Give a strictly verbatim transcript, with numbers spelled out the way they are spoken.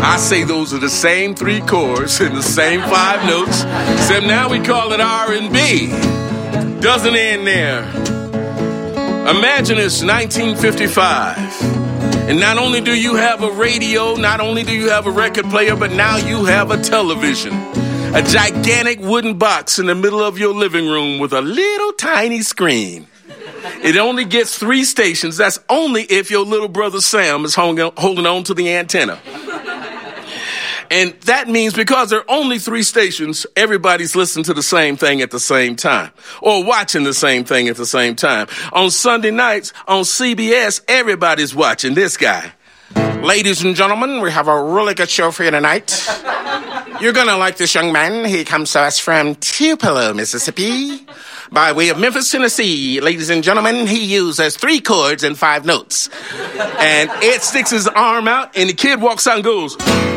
I say those are the same three chords and the same five notes, except now we call it R and B. Doesn't end there. Imagine it's nineteen fifty-five, and not only do you have a radio, not only do you have a record player, but now you have a television. A gigantic wooden box in the middle of your living room with a little tiny screen. It only gets three stations. That's only if your little brother Sam is holding on to the antenna. And that means because there are only three stations, everybody's listening to the same thing at the same time, or watching the same thing at the same time. On Sunday nights, on C B S, everybody's watching this guy. Ladies and gentlemen, we have a really good show for you tonight. You're going to like this young man. He comes to us from Tupelo, Mississippi, by way of Memphis, Tennessee. Ladies and gentlemen, he uses three chords and five notes. And Ed sticks his arm out, and the kid walks out and goes...